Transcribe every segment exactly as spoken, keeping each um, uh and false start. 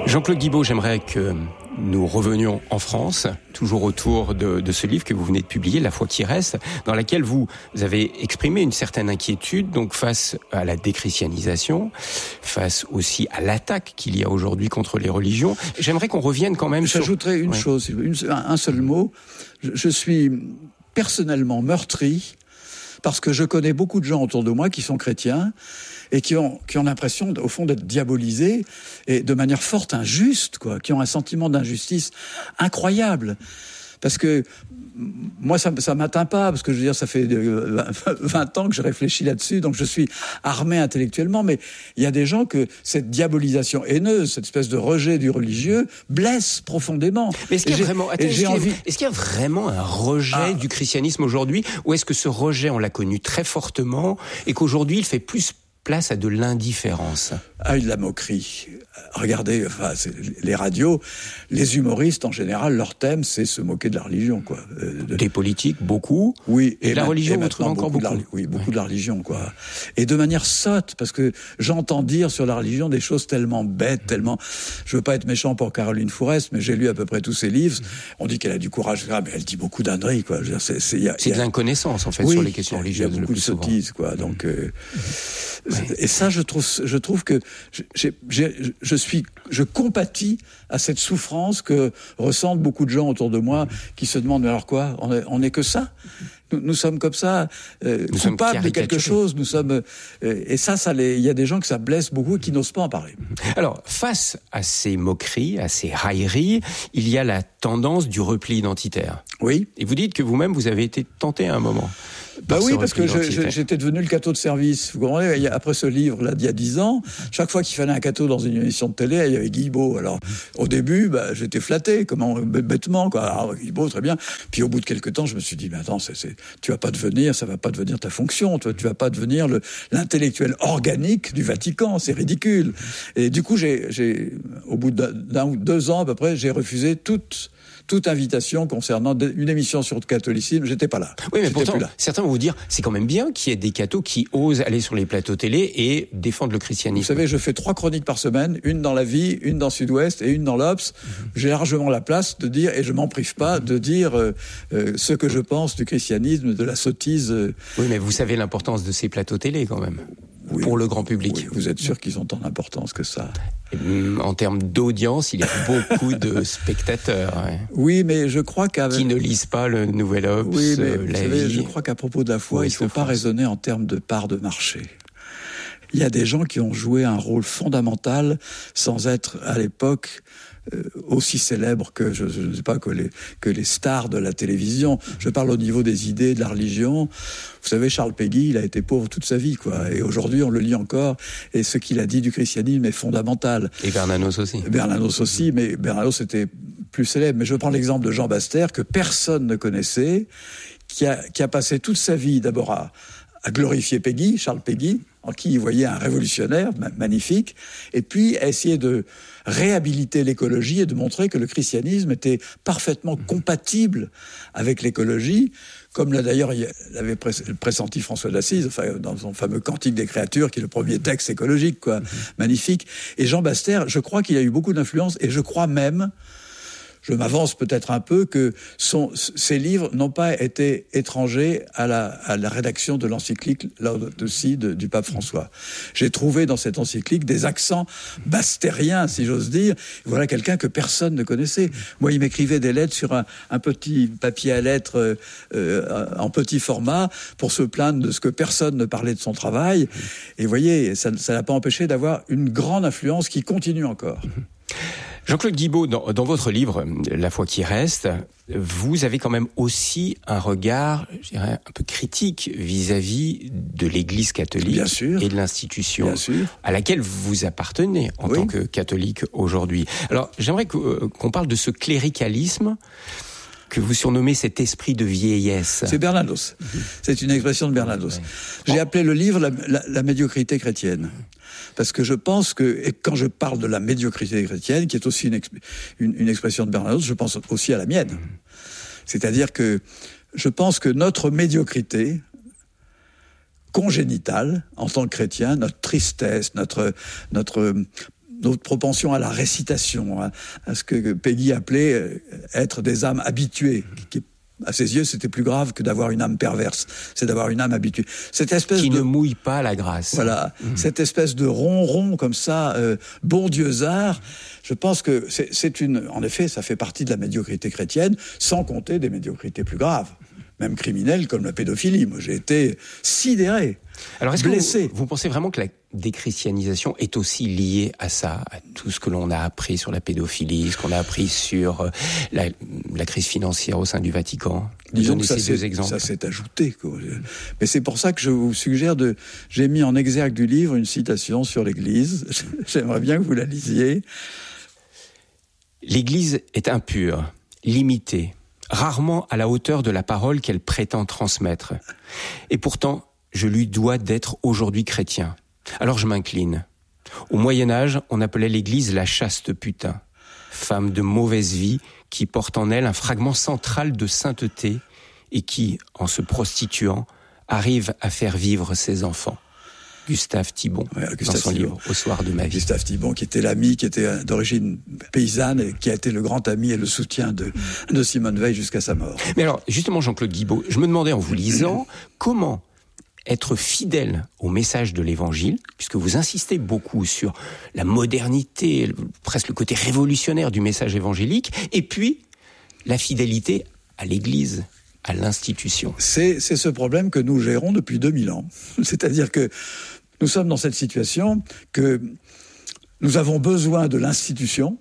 Jean-Claude Guibaud, j'aimerais que nous revenions en France, toujours autour de, de ce livre que vous venez de publier, La foi qui reste, dans laquelle vous avez exprimé une certaine inquiétude, donc face à la déchristianisation, face aussi à l'attaque qu'il y a aujourd'hui contre les religions. J'aimerais qu'on revienne quand même sur... J'ajouterais une ouais. chose, une, un seul mot. Je, je suis personnellement meurtri parce que je connais beaucoup de gens autour de moi qui sont chrétiens et qui ont, qui ont l'impression, au fond, d'être diabolisés, et de manière forte, injuste, quoi, qui ont un sentiment d'injustice incroyable. Parce que moi, ça ça m'atteint pas, parce que je veux dire, ça fait vingt ans que je réfléchis là-dessus, donc je suis armé intellectuellement, mais il y a des gens que cette diabolisation haineuse, cette espèce de rejet du religieux, blesse profondément. Mais est-ce qu'il y a vraiment, attends, est-ce qu'il y a, envie... est-ce qu'il y a vraiment un rejet ah. du christianisme aujourd'hui, ou est-ce que ce rejet, on l'a connu très fortement, et qu'aujourd'hui, il fait plus place à de l'indifférence? Ah, de la moquerie. Regardez, enfin, c'est, les radios, les humoristes, en général, leur thème, c'est se moquer de la religion, quoi. Euh, de... Des politiques, beaucoup. Oui. Et, et la ma- religion, et vous trouvez encore beaucoup, beaucoup de la, Oui, beaucoup ouais. de la religion, quoi. Et de manière sotte, parce que j'entends dire sur la religion des choses tellement bêtes, tellement... Je veux pas être méchant pour Caroline Fourest, mais j'ai lu à peu près tous ses livres. On dit qu'elle a du courage, mais elle dit beaucoup d'âneries, quoi. Je veux dire, c'est, c'est, y a, c'est y a... de l'inconnaissance, en fait, oui, sur les questions religieuses. Il y a beaucoup de sottises, quoi. Donc, euh... ouais. Et ça, je trouve, je trouve que j'ai, j'ai, je suis, je compatis à cette souffrance que ressentent beaucoup de gens autour de moi qui se demandent, mais alors quoi, on est, on est que ça? Nous, nous sommes comme ça, euh, nous coupables de quelque chose. Nous sommes, euh, et ça, ça les, il y a des gens que ça blesse beaucoup et qui n'osent pas en parler. Alors, face à ces moqueries, à ces railleries, il y a la tendance du repli identitaire. Oui. Et vous dites que vous-même, vous avez été tenté à un moment. Bah oui, parce que je, je, j'étais devenu le cateau de service. Vous comprenez, après ce livre-là d'il y a dix ans, chaque fois qu'il fallait un cateau dans une émission de télé, il y avait Guibaud. Alors, au début, bah, j'étais flatté, comment, bêtement, quoi. Alors, Guibaud, très bien. Puis au bout de quelques temps, je me suis dit, mais attends, c'est, c'est, tu vas pas devenir, ça va pas devenir ta fonction. Tu, tu vas pas devenir le, l'intellectuel organique du Vatican. C'est ridicule. Et du coup, j'ai, j'ai, au bout d'un ou deux ans à peu près, j'ai refusé toute toute invitation concernant une émission sur le catholicisme, j'étais pas là. Oui, mais j'étais pourtant, certains vont vous dire, c'est quand même bien qu'il y ait des cathos qui osent aller sur les plateaux télé et défendre le christianisme. Vous savez, je fais trois chroniques par semaine, une dans La Vie, une dans Sud-Ouest et une dans l'Obs. Mm-hmm. J'ai largement la place de dire, et je m'en prive pas, mm-hmm. de dire euh, euh, ce que je pense du christianisme, de la sottise. Euh... Oui, mais vous savez l'importance de ces plateaux télé quand même. Oui, pour le grand public. Oui, vous êtes sûr qu'ils ont tant d'importance que ça? En termes d'audience, il y a beaucoup de spectateurs. Ouais. Oui, mais je crois qu'avec... Qui ne lisent pas le Nouvel Obs, oui, mais euh, vous La savez, Vie. Je crois qu'à propos de la foi, oui, il ne faut pas raisonner en termes de part de marché. Il y a des gens qui ont joué un rôle fondamental sans être, à l'époque, euh, aussi célèbres que, je ne sais pas, que les, que les stars de la télévision. Je parle au niveau des idées, de la religion. Vous savez, Charles Péguy, il a été pauvre toute sa vie, quoi. Et aujourd'hui, on le lit encore. Et ce qu'il a dit du christianisme est fondamental. Et Bernanos aussi. Bernanos aussi, mais Bernanos était plus célèbre. Mais je prends l'exemple de Jean Baster, que personne ne connaissait, qui a, qui a passé toute sa vie d'abord à, à glorifier Péguy, Charles Péguy, en qui il voyait un révolutionnaire magnifique, et puis à essayer de réhabiliter l'écologie et de montrer que le christianisme était parfaitement compatible avec l'écologie, comme l'a d'ailleurs l'avait pressenti François d'Assise, enfin, dans son fameux Cantique des créatures, qui est le premier texte écologique, quoi, mmh. magnifique. Et Jean Baster, je crois qu'il a eu beaucoup d'influence, et je crois même, je m'avance peut-être un peu, que son, ces livres n'ont pas été étrangers à la, à la rédaction de l'encyclique Laudato Si du pape François. J'ai trouvé dans cette encyclique des accents bastériens, si j'ose dire. Voilà quelqu'un que personne ne connaissait. Moi, il m'écrivait des lettres sur un, un petit papier à lettres euh, en petit format pour se plaindre de ce que personne ne parlait de son travail. Et vous voyez, ça ça n'a pas empêché d'avoir une grande influence qui continue encore. Jean-Claude Guibaud, dans, dans votre livre « La foi qui reste », vous avez quand même aussi un regard, je dirais, un peu critique vis-à-vis de l'Église catholique Bien sûr. et de l'institution Bien sûr. à laquelle vous appartenez en oui. tant que catholique aujourd'hui. Alors, j'aimerais que, euh, qu'on parle de ce cléricalisme que vous surnommez cet esprit de vieillesse. C'est Bernanos. Mmh. C'est une expression de Bernanos. Ouais. J'ai appelé le livre la, la, la médiocrité chrétienne. Parce que je pense que, et quand je parle de la médiocrité chrétienne, qui est aussi une, exp- une, une expression de Bernanos, je pense aussi à la mienne. Mmh. C'est-à-dire que je pense que notre médiocrité congénitale, en tant que chrétien, notre tristesse, notre, notre notre propension à la récitation, à, à ce que Péguy appelait être des âmes habituées, qui, à ses yeux, c'était plus grave que d'avoir une âme perverse. C'est d'avoir une âme habituée. Cette espèce qui de, ne mouille pas la grâce. Voilà, mmh. cette espèce de ronron comme ça, euh, bon Dieuzard. Je pense que c'est, c'est une, en effet, ça fait partie de la médiocrité chrétienne, sans compter des médiocrités plus graves, même criminelles comme la pédophilie. Moi, j'ai été sidéré. Alors, est-ce blessé. que vous, vous pensez vraiment que la déchristianisation est aussi liée à ça, à tout ce que l'on a appris sur la pédophilie, ce qu'on a appris sur la, la crise financière au sein du Vatican? Disons que ça, ces deux exemples. Ça s'est ajouté, quoi. Mais c'est pour ça que je vous suggère de... J'ai mis en exergue du livre une citation sur l'Église. J'aimerais bien que vous la lisiez. L'Église est impure, limitée, rarement à la hauteur de la parole qu'elle prétend transmettre. Et pourtant, je lui dois d'être aujourd'hui chrétien. Alors je m'incline. Au Moyen-Âge, on appelait l'Église la chaste putain. Femme de mauvaise vie qui porte en elle un fragment central de sainteté et qui, en se prostituant, arrive à faire vivre ses enfants. Gustave Thibon, ouais, Gustave dans son Thibon. Livre « Au soir de ma vie ». Gustave Thibon, qui était l'ami, qui était d'origine paysanne et qui a été le grand ami et le soutien de, de Simone Veil jusqu'à sa mort. Mais alors, justement, Jean-Claude Guibaud, je me demandais en vous lisant, comment être fidèle au message de l'Évangile, puisque vous insistez beaucoup sur la modernité, presque le côté révolutionnaire du message évangélique, et puis la fidélité à l'Église, à l'institution. C'est, c'est ce problème que nous gérons depuis deux mille ans. C'est-à-dire que nous sommes dans cette situation que nous avons besoin de l'institution,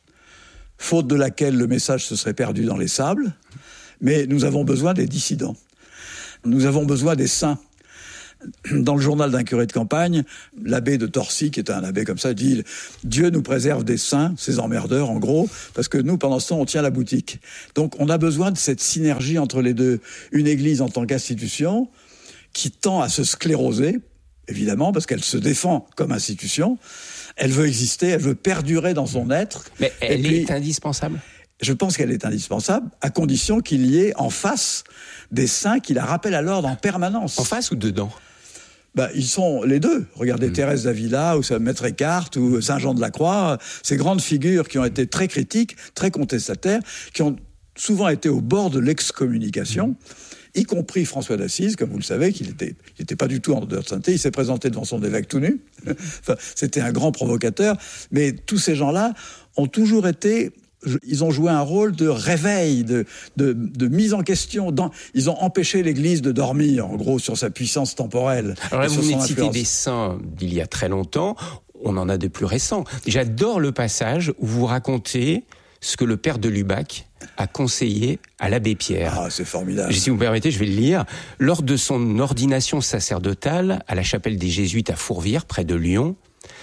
faute de laquelle le message se serait perdu dans les sables, mais nous avons besoin des dissidents. Nous avons besoin des saints. Dans le journal d'un curé de campagne, l'abbé de Torcy, qui était un abbé comme ça, dit « Dieu nous préserve des saints, ces emmerdeurs, en gros, parce que nous, pendant ce temps, on tient la boutique. » Donc, on a besoin de cette synergie entre les deux. Une église en tant qu'institution, qui tend à se scléroser, évidemment, parce qu'elle se défend comme institution. Elle veut exister, elle veut perdurer dans son être. Mais elle puis, est indispensable. Je pense qu'elle est indispensable, à condition qu'il y ait en face des saints qui la rappellent à l'ordre en permanence. En face ou dedans ? Bah, ils sont les deux. Regardez mmh. Thérèse d'Avila ou Maître Eckhart ou Saint Jean de la Croix, ces grandes figures qui ont été très critiques, très contestataires, qui ont souvent été au bord de l'excommunication, mmh. y compris François d'Assise, comme vous le savez, qu'il était, il était pas du tout en dehors de sainteté, il s'est présenté devant son évêque tout nu. Enfin, c'était un grand provocateur, mais tous ces gens-là ont toujours été... Ils ont joué un rôle de réveil, de, de, de mise en question. Dans, ils ont empêché l'Église de dormir, en gros, sur sa puissance temporelle. Alors là, vous venez de citer des saints d'il y a très longtemps. On en a de plus récents. J'adore le passage où vous racontez ce que le père de Lubac a conseillé à l'abbé Pierre. Ah, c'est formidable. Si vous me permettez, je vais le lire. Lors de son ordination sacerdotale à la chapelle des Jésuites à Fourvière, près de Lyon,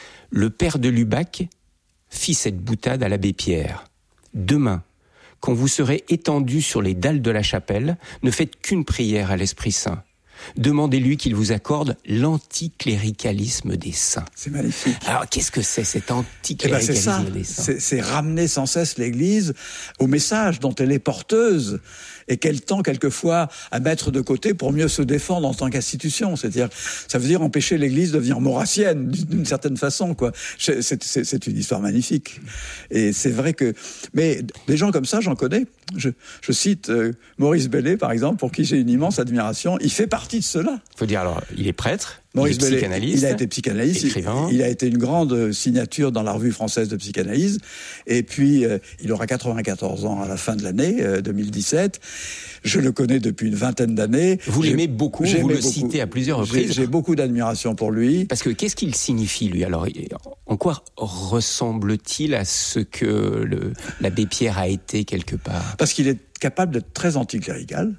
le père de Lubac fit cette boutade à l'abbé Pierre. Demain, quand vous serez étendu sur les dalles de la chapelle, ne faites qu'une prière à l'Esprit Saint. Demandez-lui qu'il vous accorde l'anticléricalisme des saints. C'est magnifique. Alors, qu'est-ce que c'est cet anticléricalisme eh ben c'est ça. des saints ? c'est, c'est ramener sans cesse l'Église au message dont elle est porteuse et qu'elle tend quelquefois à mettre de côté pour mieux se défendre en tant qu'institution. C'est-à-dire, ça veut dire empêcher l'Église de devenir maurassienne, d'une certaine façon, quoi. C'est, c'est, c'est une histoire magnifique. Et c'est vrai que... Mais des gens comme ça, j'en connais. Je, je cite euh, Maurice Bellay, par exemple, pour qui j'ai une immense admiration. Il fait partie de cela. Il faut dire, alors, il est prêtre, Maurice il est psychanalyste, Bellay, il a été psychanalyste, écrivain. Il, il a été une grande signature dans la revue française de psychanalyse. Et puis, euh, il aura quatre-vingt-quatorze ans à la fin de l'année euh, deux mille dix-sept. Je le connais depuis une vingtaine d'années. Vous j'ai, l'aimez beaucoup, vous le beaucoup. citez à plusieurs reprises. J'ai, j'ai beaucoup d'admiration pour lui. Parce que qu'est-ce qu'il signifie, lui ? Alors, en quoi ressemble-t-il à ce que le, l'abbé Pierre a été quelque part ? Parce qu'il est capable d'être très anticlérical.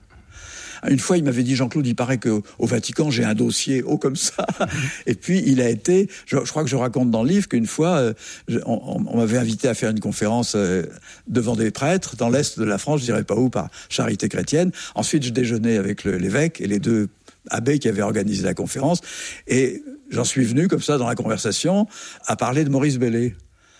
Une fois, il m'avait dit, Jean-Claude, il paraît qu'au au Vatican, j'ai un dossier haut comme ça. Et puis, il a été... Je, je crois que je raconte dans le livre qu'une fois, euh, je, on, on m'avait invité à faire une conférence euh, devant des prêtres, dans l'Est de la France, je dirais pas où, par Charité chrétienne. Ensuite, je déjeunais avec le, l'évêque et les deux abbés qui avaient organisé la conférence. Et j'en suis venu, comme ça, dans la conversation, à parler de Maurice Bellay.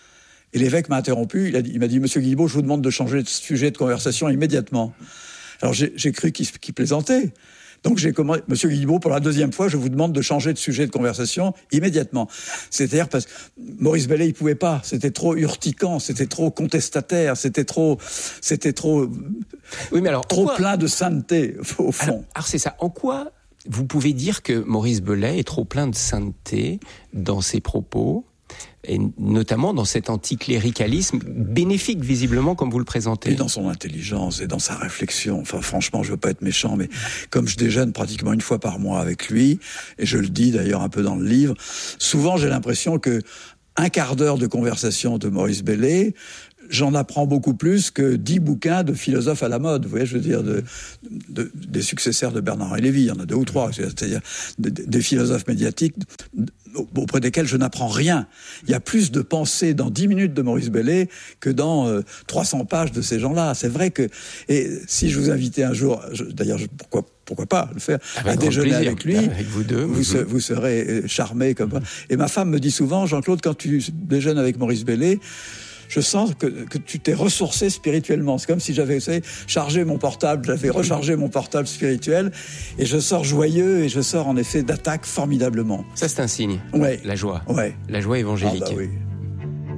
Et l'évêque m'a interrompu, il, a dit, il m'a dit « Monsieur Guilbault, je vous demande de changer de sujet de conversation immédiatement ». Alors j'ai, j'ai cru qu'il, qu'il plaisantait, Donc j'ai commencé, Monsieur Guilbeault, pour la deuxième fois, je vous demande de changer de sujet de conversation immédiatement. C'est-à-dire parce que Maurice Bellay, il pouvait pas. C'était trop urticant, c'était trop contestataire, c'était trop, c'était trop, oui, mais alors, trop quoi... plein de sainteté, au fond. Alors, alors c'est ça. En quoi vous pouvez dire que Maurice Bellay est trop plein de sainteté dans ses propos, et notamment dans cet anticléricalisme bénéfique, visiblement, comme vous le présentez? Et dans son intelligence et dans sa réflexion. Enfin, franchement, je veux pas être méchant, mais comme je déjeune pratiquement une fois par mois avec lui, et je le dis d'ailleurs un peu dans le livre, souvent j'ai l'impression que un quart d'heure de conversation de Maurice Bellay, j'en apprends beaucoup plus que dix bouquins de philosophes à la mode. Vous voyez, je veux dire, de, de, des successeurs de Bernard-Henri Lévy. Il y en a deux ou trois. C'est-à-dire de, de, des philosophes médiatiques auprès desquels je n'apprends rien. Il y a plus de pensées dans dix minutes de Maurice Bellay que dans euh, trois cents pages de ces gens-là. C'est vrai que... Et si je vous invitais un jour, je, d'ailleurs, je, pourquoi, pourquoi pas le faire, avec à déjeuner plaisir. avec lui, avec vous deux, vous, se, vous serez charmé comme ça. Et ma femme me dit souvent, Jean-Claude, quand tu déjeunes avec Maurice Bellay, je sens que, que tu t'es ressourcé spirituellement. C'est comme si j'avais, vous savez, chargé mon portable, j'avais rechargé mon portable spirituel, et je sors joyeux, et je sors en effet d'attaque formidablement. Ça, c'est un signe. Ouais. La joie. Ouais. La joie évangélique. Ah bah oui.